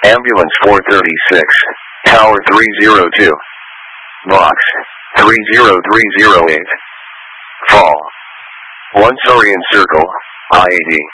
Ambulance 436, Tower 302. Box 30308. Fall. 1 Sorian Circle, I-80.